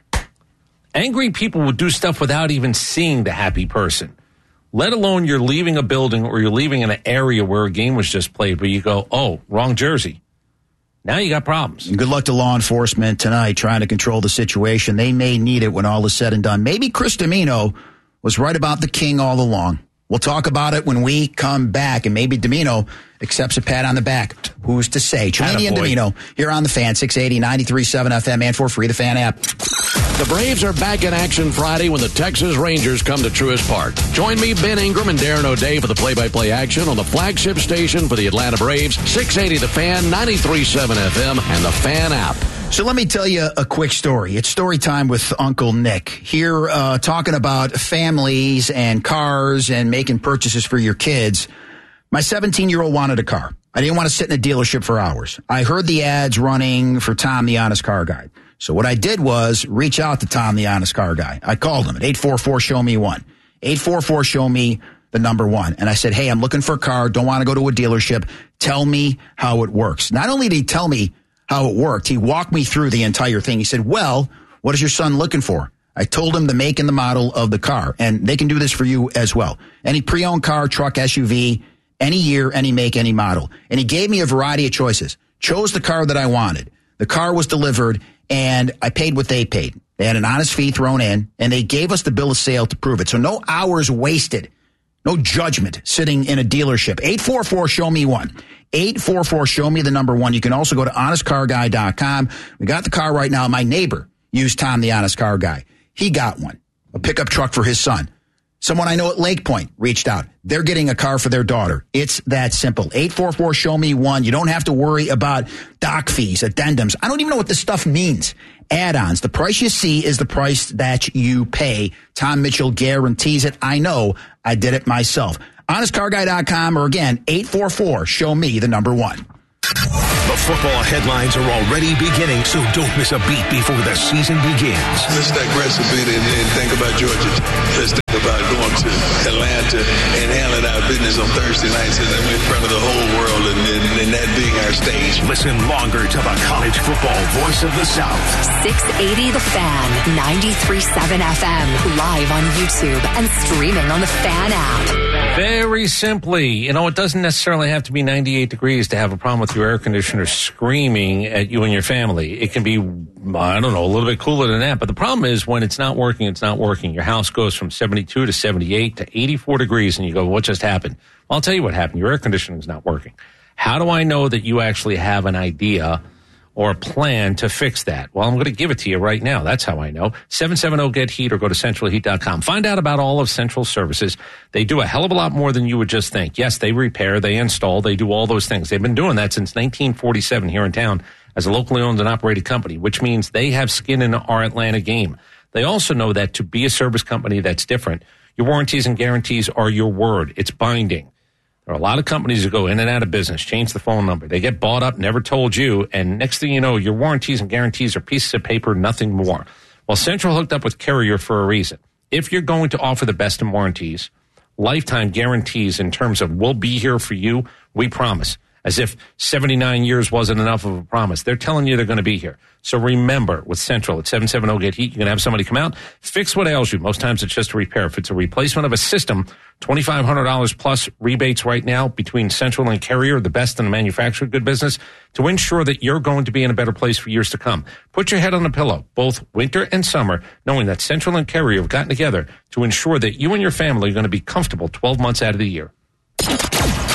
angry people will do stuff without even seeing the happy person, let alone you're leaving a building or you're leaving an area where a game was just played where you go, oh, wrong jersey. Now you got problems. And good luck to law enforcement tonight trying to control the situation. They may need it when all is said and done. Maybe Chris Dimino was right about the king all along. We'll talk about it when we come back, and maybe Dimino accepts a pat on the back. Who's to say? Chalini and Dimino here on the Fan, six eighty, ninety-three point seven F M, and for free, the Fan app. The Braves are back in action Friday when the Texas Rangers come to Truist Park. Join me, Ben Ingram, and Darren O'Day for the play-by-play action on the flagship station for the Atlanta Braves, six eighty The Fan, ninety-three point seven F M, and the Fan app. So let me tell you a quick story. It's story time with Uncle Nick here, uh, talking about families and cars and making purchases for your kids. My seventeen-year-old wanted a car. I didn't want to sit in a dealership for hours. I heard the ads running for Tom, the Honest Car Guy. So what I did was reach out to Tom, the Honest Car Guy. I called him at eight four four, show me one. eight four four, show me the number one. And I said, hey, I'm looking for a car. Don't want to go to a dealership. Tell me how it works. Not only did he tell me how it worked, he walked me through the entire thing. He said, well, what is your son looking for? I told him the make and the model of the car, and they can do this for you as well. Any pre-owned car, truck, S U V, any year, any make, any model. And he gave me a variety of choices. Chose the car that I wanted. The car was delivered, and I paid what they paid. They had an honest fee thrown in, and they gave us the bill of sale to prove it. So no hours wasted. No judgment sitting in a dealership. eight four four, show me one. eight four four, show me the number one. You can also go to honest car guy dot com. We got the car right now. My neighbor used Tom, the Honest Car Guy. He got one, a pickup truck for his son. Someone I know at Lake Point reached out. They're getting a car for their daughter. It's that simple. eight four four, show me one. You don't have to worry about doc fees, addendums. I don't even know what this stuff means. Add-ons. The price you see is the price that you pay. Tom Mitchell guarantees it. I know. I did it myself. honest car guy dot com, or again, eight four four, show me the number one. The football headlines are already beginning, so don't miss a beat before the season begins. Let's digress a bit and then think about Georgia. Let's think about going to Atlanta and handling our business on Thursday nights and in front of the whole world, and, and, and that being our stage. Listen longer to the college football voice of the South. six eighty The Fan, ninety-three point seven F M, live on YouTube and streaming on the Fan app. Very simply, you know, it doesn't necessarily have to be ninety-eight degrees to have a problem with your air conditioner screaming at you and your family. It can be, I don't know, a little bit cooler than that. But the problem is when it's not working, it's not working. Your house goes from seventy-two to seventy-eight to eighty-four degrees, and you go, what just happened? Well, I'll tell you what happened. Your air conditioning is not working. How do I know that you actually have an idea or a plan to fix that? Well, I'm going to give it to you right now. That's how I know. seven seven zero, get heat or go to central heat dot com. Find out about all of Central Services. They do a hell of a lot more than you would just think. Yes, they repair, they install, they do all those things. They've been doing that since nineteen forty-seven here in town as a locally owned and operated company, which means they have skin in our Atlanta game. They also know that to be a service company that's different, your warranties and guarantees are your word. It's binding. There are a lot of companies that go in and out of business, change the phone number. They get bought up, never told you, and next thing you know, your warranties and guarantees are pieces of paper, nothing more. Well, Central hooked up with Carrier for a reason. If you're going to offer the best in warranties, lifetime guarantees in terms of we'll be here for you, we promise. As if seventy-nine years wasn't enough of a promise. They're telling you they're going to be here. So remember, with Central at seven seven zero, get heat, you can have somebody come out, fix what ails you. Most times it's just a repair. If it's a replacement of a system, twenty-five hundred dollars plus rebates right now between Central and Carrier, the best in the manufactured good business, to ensure that you're going to be in a better place for years to come. Put your head on a pillow, both winter and summer, knowing that Central and Carrier have gotten together to ensure that you and your family are going to be comfortable twelve months out of the year.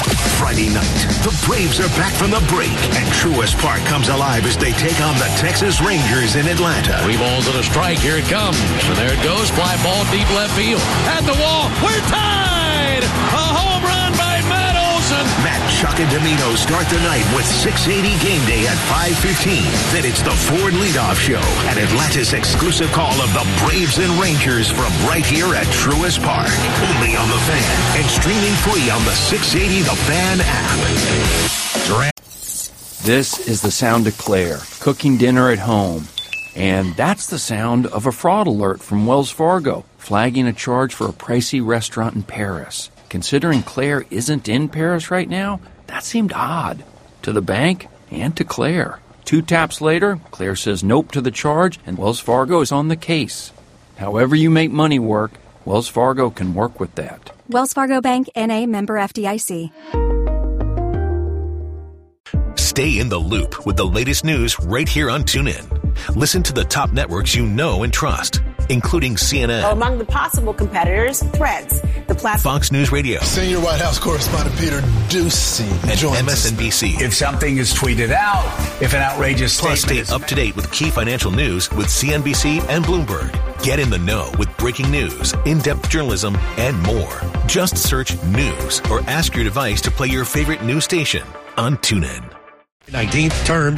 Friday night. The Braves are back from the break, and Truist Park comes alive as they take on the Texas Rangers in Atlanta. Three balls and a strike. Here it comes. And there it goes. Fly ball deep left field. At the wall. We're tied! A home run by Matt Olson. Matt, Chuck, and Domino start the night with six eighty Game Day at five fifteen. Then it's the Ford Leadoff Show, an Atlantis exclusive call of the Braves and Rangers from right here at Truist Park. Only on The Fan and streaming free on the six eighty The Fan app. This is the sound of Claire, cooking dinner at home. And that's the sound of a fraud alert from Wells Fargo, flagging a charge for a pricey restaurant in Paris. Considering Claire isn't in Paris right now, that seemed odd. To the bank and to Claire. Two taps later, Claire says nope to the charge, and Wells Fargo is on the case. However you make money work, Wells Fargo can work with that. Wells Fargo Bank, N A, member F D I C. Stay in the loop with the latest news right here on TuneIn. Listen to the top networks you know and trust, including C N N. Among the possible competitors, Threads, the platform. Fox News Radio. Senior White House correspondent Peter Doocy and M S N B C. If something is tweeted out, if an outrageous Plus, statement stay up to date with key financial news with C N B C and Bloomberg. Get in the know with breaking news, in-depth journalism, and more. Just search news or ask your device to play your favorite news station on TuneIn. nineteenth terms,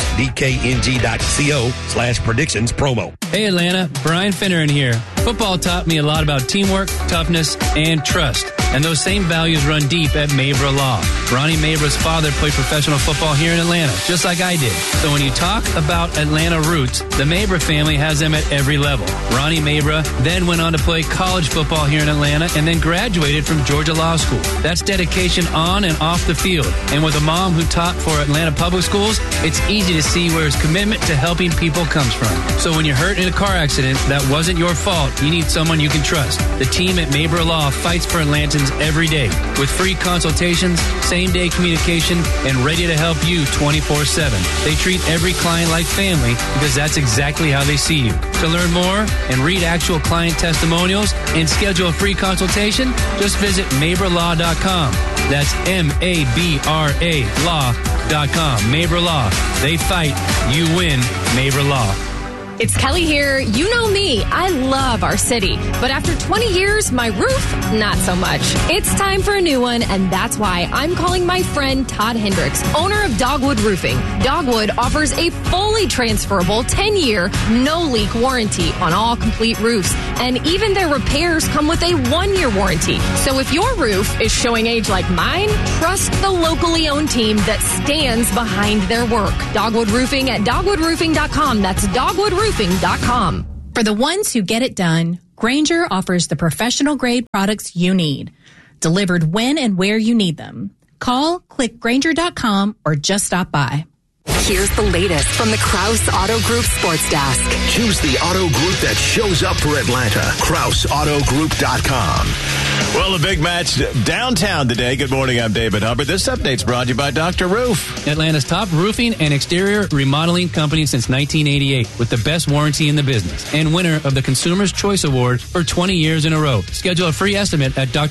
dkng.co slash predictions promo. Hey Atlanta, Brian Finneran here. Football taught me a lot about teamwork, toughness, and trust. And those same values run deep at Mabra Law. Ronnie Mabra's father played professional football here in Atlanta, just like I did. So when you talk about Atlanta roots, the Mabra family has them at every level. Ronnie Mabra then went on to play college football here in Atlanta and then graduated from Georgia Law School. That's dedication on and off the field. And with a mom who taught for Atlanta public schools, it's easy to see where his commitment to helping people comes from. So when you're hurt in a car accident that wasn't your fault, you need someone you can trust. The team at Mabra Law fights for Atlantans every day with free consultations, same-day communication, and ready to help you twenty-four seven. They treat every client like family because that's exactly how they see you. To learn more and read actual client testimonials and schedule a free consultation, just visit mabra law dot com. That's M A B R A law dot com. Mabra Law. They fight. You win. Mabra Law. It's Kelly here. You know me. I love our city. But after twenty years, my roof, not so much. It's time for a new one, and that's why I'm calling my friend Todd Hendricks, owner of Dogwood Roofing. Dogwood offers a fully transferable ten-year, no-leak warranty on all complete roofs, and even their repairs come with a one-year warranty. So if your roof is showing age like mine, trust the locally owned team that stands behind their work. Dogwood Roofing at dogwood roofing dot com. That's dogwood roofing dot com. For the ones who get it done, Grainger offers the professional grade products you need, delivered when and where you need them. Call, click Grainger dot com, or just stop by. Here's the latest from the Krause Auto Group Sports Desk. Choose the auto group that shows up for Atlanta. Krause Auto Group dot com. Well, a big match downtown today. Good morning, I'm David Hubbard. This update's brought to you by Doctor Roof. Atlanta's top roofing and exterior remodeling company since nineteen eighty-eight, with the best warranty in the business, and winner of the Consumer's Choice Award for twenty years in a row. Schedule a free estimate at Dr